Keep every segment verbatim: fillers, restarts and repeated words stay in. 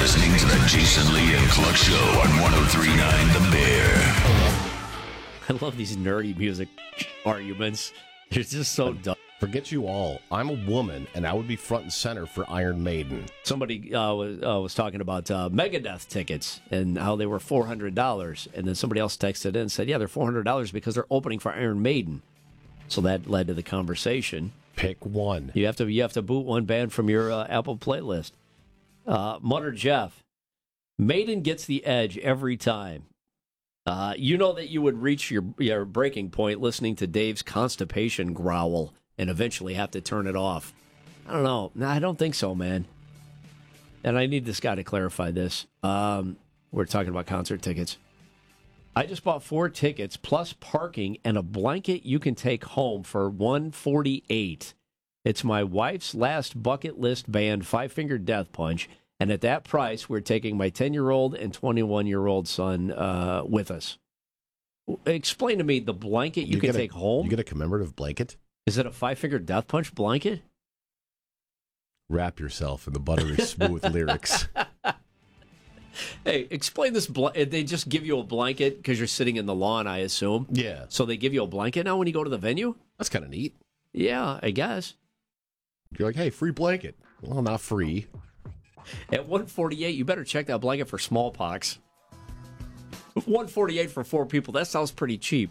listening to the Jason Lee and Cluck Show on one oh three point nine The Bear. I love these nerdy music arguments. They're just so dumb. Forget you all. I'm a woman, and I would be front and center for Iron Maiden. Somebody uh, was, uh, was talking about uh, Megadeth tickets and how they were four hundred dollars. And then somebody else texted in and said, yeah, they're four hundred dollars because they're opening for Iron Maiden. So that led to the conversation. Pick one. You have to you have to boot one band from your uh, Apple playlist. Uh, Mutter Jeff, Maiden gets the edge every time. Uh, you know that you would reach your, your breaking point listening to Dave's constipation growl and eventually have to turn it off. I don't know. No, I don't think so, man. And I need this guy to clarify this. Um, we're talking about concert tickets. I just bought four tickets plus parking and a blanket you can take home for one hundred forty-eight dollars. It's my wife's last bucket list band, Five Finger Death Punch, and at that price, we're taking my ten-year-old and twenty-one-year-old son uh, with us. Explain to me the blanket you, you can take a, home. You get a commemorative blanket? Is it a Five Finger Death Punch blanket? Wrap yourself in the buttery smooth lyrics. Hey, explain this. Bl- they just give you a blanket because you're sitting in the lawn, I assume. Yeah. So they give you a blanket now when you go to the venue? That's kind of neat. Yeah, I guess. You're like, hey, free blanket. Well, not free. At one forty-eight, you better check that blanket for smallpox. one forty-eight for four people. That sounds pretty cheap.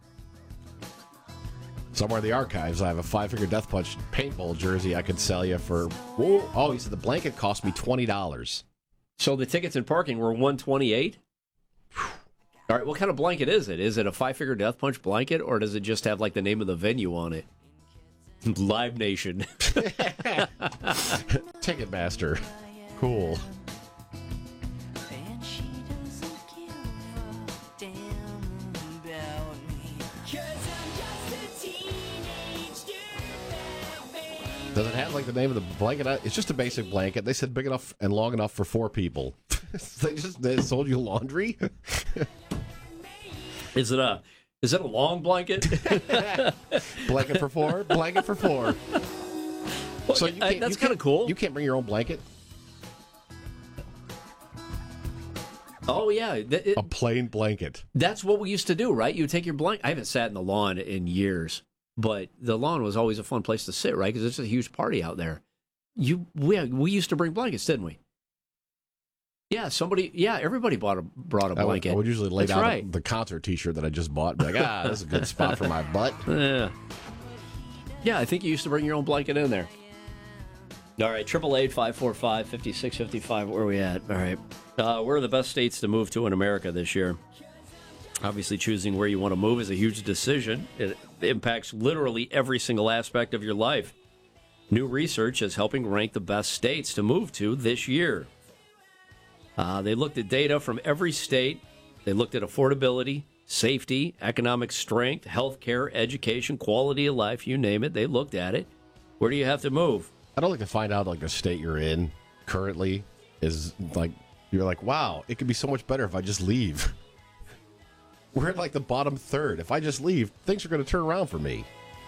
Somewhere in the archives, I have a Five Finger Death Punch paintball jersey I could sell you for... Whoa. Oh, he said the blanket cost me twenty dollars. So the tickets and parking were one twenty-eight? All right, what kind of blanket is it? Is it a Five Finger Death Punch blanket, or does it just have, like, the name of the venue on it? Live Nation. Ticketmaster. Cool. Does it have, like, the name of the blanket? It's just a basic blanket. They said big enough and long enough for four people. They just they sold you laundry? Is it a is it a long blanket? Blanket for four? Blanket for four. Well, so you can't, that's you kind of cool. You can't bring your own blanket? Oh, yeah. Th- it, a plain blanket. That's what we used to do, right? You take your blanket. I haven't sat in the lawn in years. But the lawn was always a fun place to sit, right? Because it's a huge party out there. You, we, we used to bring blankets, didn't we? Yeah, somebody, yeah, everybody bought a, brought a blanket. I would, I would usually lay That's down right. the, the concert T-shirt that I just bought. Be like, ah, this is a good spot for my butt. Yeah. Yeah, I think you used to bring your own blanket in there. All right, triple eight five four five five six five five. Where are we at? All right, uh, where are the best states to move to in America this year? Obviously, choosing where you want to move is a huge decision. It impacts literally every single aspect of your life. New research is helping rank the best states to move to this year. Uh, they looked at data from every state. They looked at affordability, safety, economic strength, healthcare, education, quality of life, you name it. They looked at it. Where do you have to move? I don't like to find out like the state you're in currently is like, you're like, wow, it could be so much better if I just leave. We're at like the bottom third. If I just leave, things are going to turn around for me.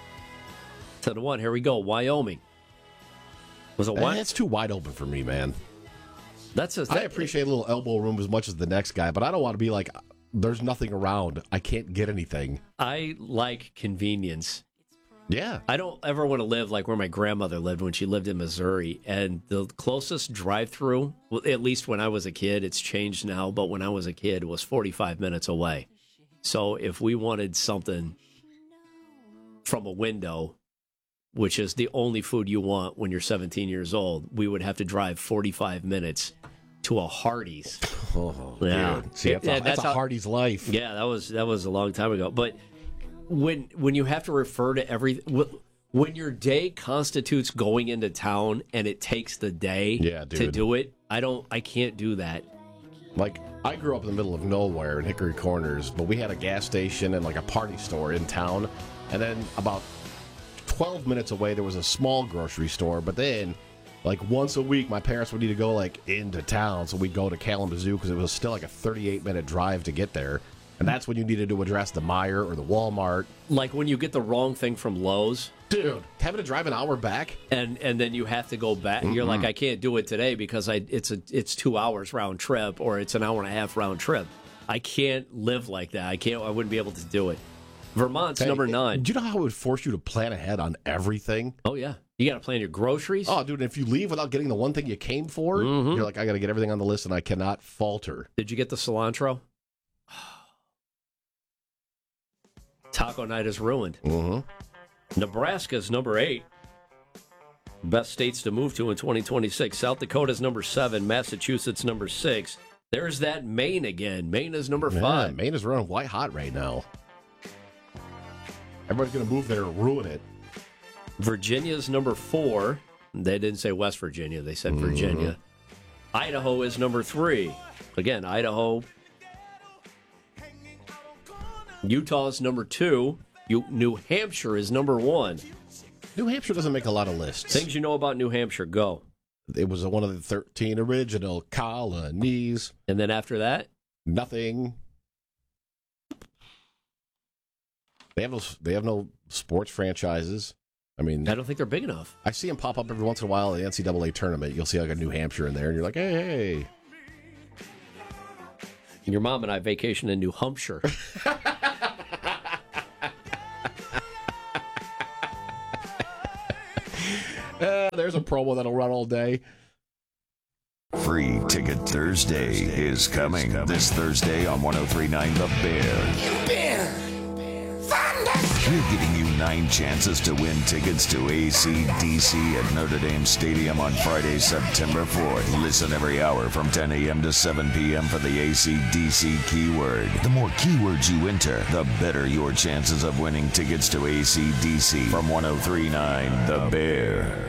To the one, here we go. Wyoming. Was it one? It's too wide open for me, man. That's a, I appreciate a little elbow room as much as the next guy, but I don't want to be like, there's nothing around. I can't get anything. I like convenience. Yeah. I don't ever want to live like where my grandmother lived when she lived in Missouri. And the closest drive-through, well, at least when I was a kid, it's changed now, but when I was a kid, was forty-five minutes away. So if we wanted something from a window, which is the only food you want when you're seventeen years old, we would have to drive forty-five minutes to a Hardee's. Oh, yeah. Dude. See, that's, a, that's, that's a how, Hardee's life. Yeah, that was that was a long time ago. But when when you have to refer to every when your day constitutes going into town and it takes the day yeah, to do it, I don't I can't do that. Like, I grew up in the middle of nowhere in Hickory Corners, but we had a gas station and like a party store in town, and then about twelve minutes away there was a small grocery store. But then like once a week my parents would need to go like into town, so we'd go to Kalamazoo because it was still like a thirty-eight minute drive to get there. And that's when you needed to address the Meijer or the Walmart. Like when you get the wrong thing from Lowe's. Dude, having to drive an hour back? And and then you have to go back. Mm-hmm. You're like, I can't do it today because I it's a it's two hours round trip or it's an hour and a half round trip. I can't live like that. I can't. I wouldn't be able to do it. Vermont's hey, number nine. Do you know how it would force you to plan ahead on everything? Oh, yeah. You got to plan your groceries. Oh, dude, if you leave without getting the one thing you came for, mm-hmm. you're like, I got to get everything on the list and I cannot falter. Did you get the cilantro? Taco night is ruined. Mm-hmm. Nebraska's number eight. Best states to move to in twenty twenty-six. South Dakota's number seven. Massachusetts number six. There's that Maine again. Maine is number yeah, five. Maine is running white hot right now. Everybody's going to move there and ruin it. Virginia's number four. They didn't say West Virginia. They said mm-hmm. Virginia. Idaho is number three. Again, Idaho. Utah's number two. You, New Hampshire is number one. New Hampshire doesn't make a lot of lists. Things you know about New Hampshire, go. It was one of the thirteen original colonies. And then after that? Nothing. They have no, they have no sports franchises. I mean, I don't think they're big enough. I see them pop up every once in a while at the N C double A tournament. You'll see like a New Hampshire in there, and you're like, hey, hey. Your mom and I vacation in New Hampshire. uh, there's a promo that'll run all day. Free Ticket Thursday is coming this Thursday on one oh three point nine The Bear. Bear. We're giving you nine chances to win tickets to A C D C at Notre Dame Stadium on Friday, September fourth. Listen every hour from ten a.m. to seven p.m. for the A C D C keyword. The more keywords you enter, the better your chances of winning tickets to A C D C from one oh three point nine The Bear.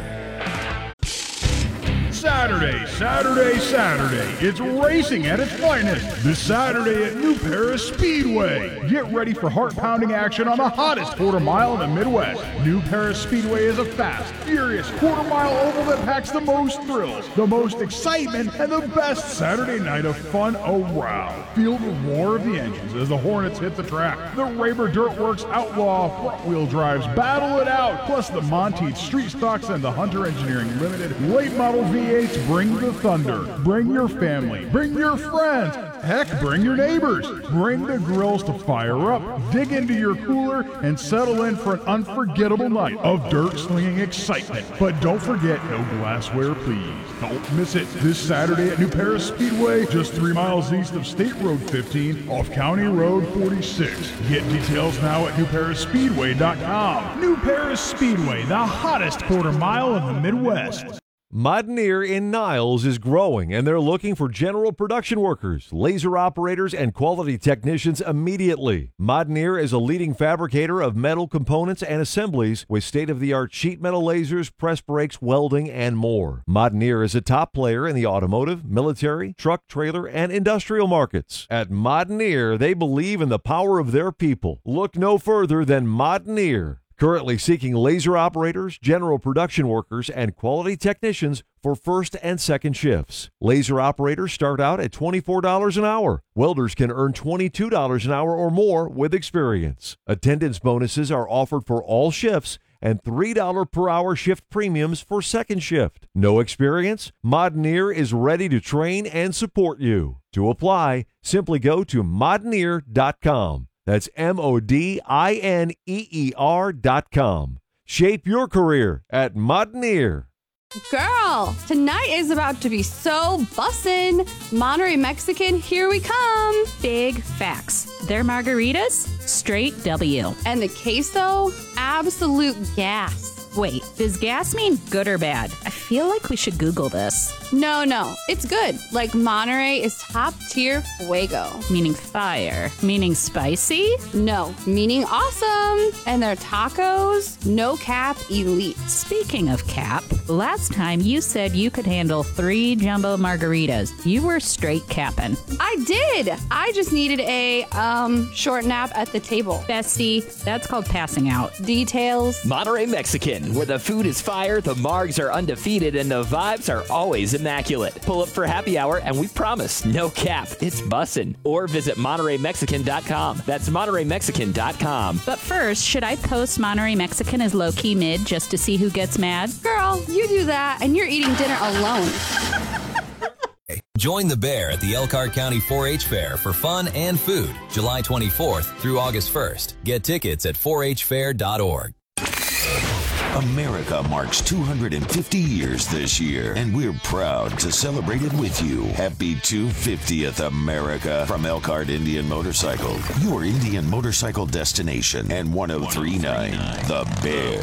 Saturday, Saturday, Saturday. It's racing at its finest. This Saturday at New Paris Speedway. Get ready for heart-pounding action on the hottest quarter mile in the Midwest. New Paris Speedway is a fast, furious quarter-mile oval that packs the most thrills, the most excitement, and the best Saturday night of fun around. Feel the roar of the engines as the Hornets hit the track. The Rayber Dirtworks Outlaw front-wheel drives battle it out, plus the Monteith Street Stocks and the Hunter Engineering Limited late model V eights bring the thunder. Bring your family. Bring your friends. Heck, bring your neighbors. Bring the grills to fire up. Dig into your cooler and settle in for an unforgettable night of dirt-slinging excitement. But don't forget, no glassware, please. Don't miss it this Saturday at New Paris Speedway, just three miles east of State Road fifteen off County Road forty-six. Get details now at new paris speedway dot com. New Paris Speedway, the hottest quarter mile in the Midwest. Modneer in Niles is growing, and they're looking for general production workers, laser operators, and quality technicians immediately. Modneer is a leading fabricator of metal components and assemblies with state-of-the-art sheet metal lasers, press brakes, welding, and more. Modneer is a top player in the automotive, military, truck, trailer, and industrial markets. At Modneer, they believe in the power of their people. Look no further than Modneer. Currently seeking laser operators, general production workers, and quality technicians for first and second shifts. Laser operators start out at twenty-four dollars an hour. Welders can earn twenty-two dollars an hour or more with experience. Attendance bonuses are offered for all shifts and three dollars per hour shift premiums for second shift. No experience? Modneer is ready to train and support you. To apply, simply go to modneer dot com. That's M O D I N E E R dot com. Shape your career at Modneer. Girl, tonight is about to be so bussin'. Monterey Mexican, here we come. Big facts. Their margaritas, straight W. And the queso, absolute gas. Wait, does gas mean good or bad? I feel like we should Google this. No, no, it's good. Like Monterey is top tier fuego. Meaning fire. Meaning spicy? No, meaning awesome. And their tacos, no cap elite. Speaking of cap, last time you said you could handle three jumbo margaritas. You were straight capping. I did. I just needed a um short nap at the table. Bestie, that's called passing out. Details. Monterey Mexican, where the food is fire, the margs are undefeated. undefeated and the vibes are always immaculate. Pull up for happy hour and we promise, no cap, it's bussin'. Or visit Monterey Mexican dot com. That's Monterey Mexican dot com. But first, should I post Monterey Mexican as low-key mid just to see who gets mad? Girl, you do that and you're eating dinner alone. Join the Bear at the Elkhart County four H Fair for fun and food, July twenty-fourth through August first. Get tickets at four h fair dot org. America marks two hundred fifty years this year, and we're proud to celebrate it with you. Happy two hundred fiftieth, America, from Elkhart Indian Motorcycle, your Indian motorcycle destination, and one oh three point nine The Bear.